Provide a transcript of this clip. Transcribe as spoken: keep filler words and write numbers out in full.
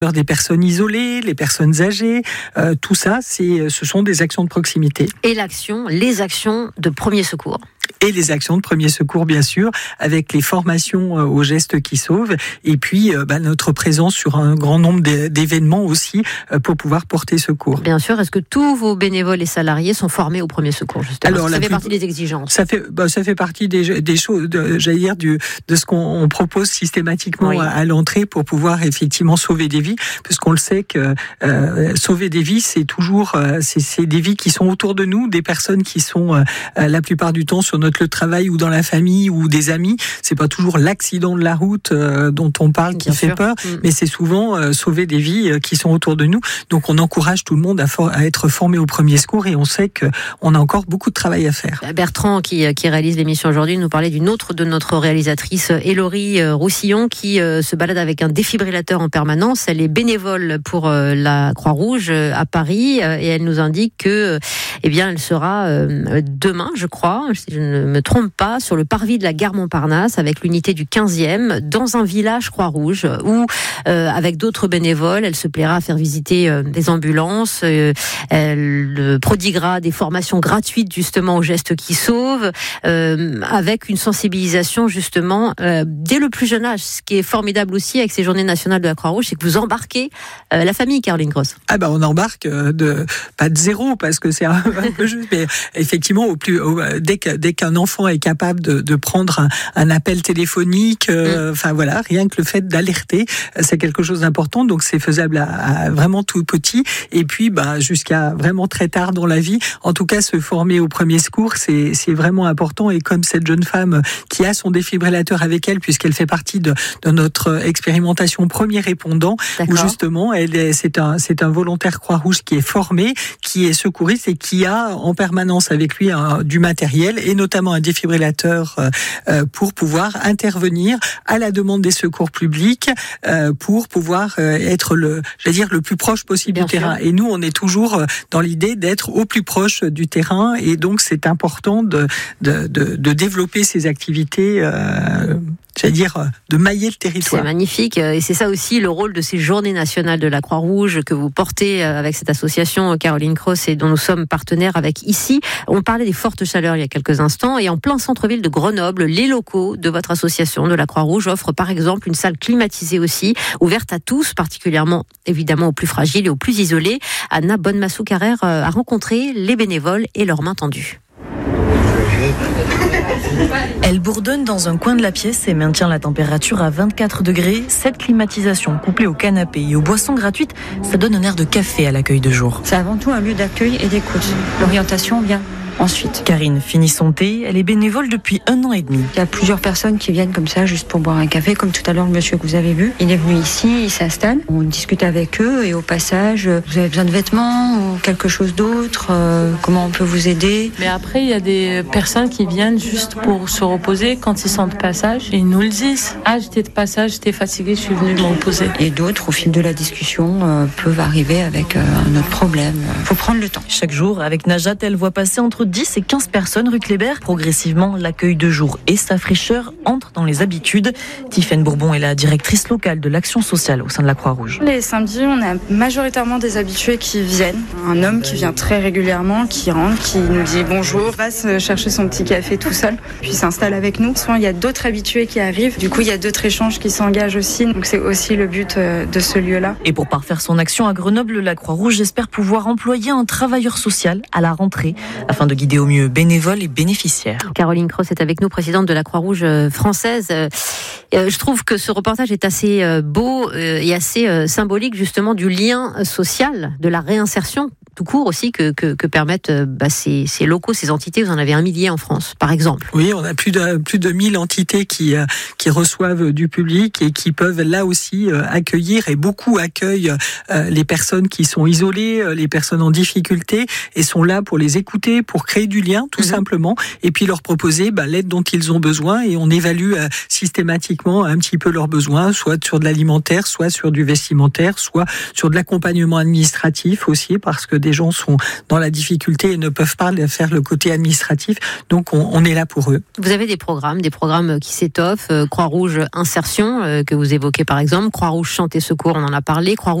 des personnes isolées, les personnes âgées, euh, tout ça, c'est, ce sont des actions de proximité. Et l'action, les actions de premier secours. Et les actions de premier secours, bien sûr, avec les formations aux gestes qui sauvent, et puis bah, notre présence sur un grand nombre d'événements aussi pour pouvoir porter secours. Bien sûr, est-ce que tous vos bénévoles et salariés sont formés au premier secours, justement? Alors, ça fait plus... partie des exigences. Ça fait, bah, ça fait partie des, des choses, de, j'allais dire, du, de ce qu'on propose systématiquement oui. à, à l'entrée pour pouvoir effectivement sauver des vies, puisqu'on le sait que euh, sauver des vies, c'est toujours, euh, c'est, c'est des vies qui sont autour de nous, des personnes qui sont euh, la plupart du temps sur notre le travail ou dans la famille ou des amis. C'est pas toujours l'accident de la route euh, dont on parle qui Bien fait sûr. peur, mmh. mais c'est souvent euh, sauver des vies euh, qui sont autour de nous. Donc on encourage tout le monde à, for- à être formé au premier secours et on sait qu'on a encore beaucoup de travail à faire. Bertrand, qui, qui réalise l'émission aujourd'hui, nous parlait d'une autre de notre réalisatrice, Hélorie Roussillon, qui euh, se balade avec un défibrillateur en permanence. Elle est bénévole pour euh, la Croix-Rouge euh, à Paris euh, et elle nous indique que euh, eh bien, elle sera euh, demain, je crois, si je ne me trompe pas, sur le parvis de la gare Montparnasse avec l'unité du quinzième dans un village Croix-Rouge où, euh, avec d'autres bénévoles, elle se plaira à faire visiter euh, des ambulances, euh, elle euh, prodiguera des formations gratuites justement aux gestes qui sauvent, euh, avec une sensibilisation justement euh, dès le plus jeune âge. Ce qui est formidable aussi avec ces journées nationales de la Croix-Rouge, c'est que vous embarquez euh, la famille, Caroline Gross. Ah ben on embarque de, pas de zéro parce que c'est un, un peu juste, mais effectivement au plus, au, dès, que, dès qu'un enfant est capable de, de prendre un, un appel téléphonique, euh, enfin mmh. voilà, rien que le fait d'alerter, c'est quelque chose d'important. Donc c'est faisable à, à vraiment tout petit, et puis bah jusqu'à vraiment très tard dans la vie. En tout cas, se former au premier secours, c'est c'est vraiment important. Et comme cette jeune femme qui a son défibrillateur avec elle, puisqu'elle fait partie de, de notre expérimentation premier répondant, D'accord. où justement elle est, c'est un c'est un volontaire Croix-Rouge qui est formé, qui est secouriste et qui a en permanence avec lui un, du matériel et notamment un défibrillateur euh, pour pouvoir intervenir à la demande des secours publics euh, pour pouvoir euh, être le, j'allais dire, le plus proche possible Bien du sûr. terrain. Et nous, on est toujours dans l'idée d'être au plus proche du terrain, et donc c'est important de de de, de développer ces activités. Euh, J'allais dire, de mailler le territoire. C'est magnifique, et c'est ça aussi le rôle de ces journées nationales de la Croix-Rouge que vous portez avec cette association Caroline Gross et dont nous sommes partenaires avec ici. On parlait des fortes chaleurs il y a quelques instants, et en plein centre-ville de Grenoble, les locaux de votre association de la Croix-Rouge offrent par exemple une salle climatisée aussi, ouverte à tous, particulièrement évidemment aux plus fragiles et aux plus isolés. Anna Bonnemassou-Carrère a rencontré les bénévoles et leurs mains tendues. Elle bourdonne dans un coin de la pièce et maintient la température à vingt-quatre degrés. Cette climatisation couplée au canapé et aux boissons gratuites, ça donne un air de café à l'accueil de jour. C'est avant tout un lieu d'accueil et d'écoute. L'orientation vient ensuite. Karine finit son thé, elle est bénévole depuis un an et demi. Il y a plusieurs personnes qui viennent comme ça juste pour boire un café, comme tout à l'heure le monsieur que vous avez vu. Il est venu ici, il s'installe, on discute avec eux et au passage, vous avez besoin de vêtements ou quelque chose d'autre, euh, comment on peut vous aider? Mais après, il y a des personnes qui viennent juste pour se reposer quand ils sont de passage et ils nous le disent. Ah, j'étais de passage, j'étais fatiguée, je suis venue me reposer. Et d'autres, au fil de la discussion, euh, peuvent arriver avec euh, un autre problème. Il faut prendre le temps. Chaque jour, avec Najat, elle voit passer entre dix et quinze personnes rue Kléber. Progressivement, l'accueil de jour et sa fraîcheur entrent dans les habitudes. Tiffaine Bourbon est la directrice locale de l'action sociale au sein de la Croix-Rouge. Les samedis, on a majoritairement des habitués qui viennent. Un homme qui vient très régulièrement, qui rentre, qui nous dit bonjour, passe chercher son petit café tout seul, puis s'installe avec nous. Souvent, il y a d'autres habitués qui arrivent. Du coup, il y a d'autres échanges qui s'engagent aussi. Donc, c'est aussi le but de ce lieu-là. Et pour parfaire son action à Grenoble, la Croix-Rouge espère pouvoir employer un travailleur social à la rentrée afin de guider au mieux bénévoles et bénéficiaires. Caroline Gross est avec nous, présidente de la Croix-Rouge française. Je trouve que ce reportage est assez beau et assez symbolique justement du lien social, de la réinsertion tout court aussi que, que, que permettent bah, ces, ces locaux, ces entités. Vous en avez un millier en France, par exemple. Oui, on a plus de plus de mille entités qui euh, qui reçoivent du public et qui peuvent là aussi euh, accueillir, et beaucoup accueillent euh, les personnes qui sont isolées, euh, les personnes en difficulté, et sont là pour les écouter, pour créer du lien, tout mmh. simplement, et puis leur proposer bah, l'aide dont ils ont besoin, et on évalue euh, systématiquement un petit peu leurs besoins, soit sur de l'alimentaire, soit sur du vestimentaire, soit sur de l'accompagnement administratif aussi, parce que des les gens sont dans la difficulté et ne peuvent pas faire le côté administratif. Donc, on, on est là pour eux. Vous avez des programmes, des programmes qui s'étoffent, euh, Croix-Rouge Insertion, euh, que vous évoquez par exemple, Croix-Rouge Santé Secours, on en a parlé, Croix-Rouge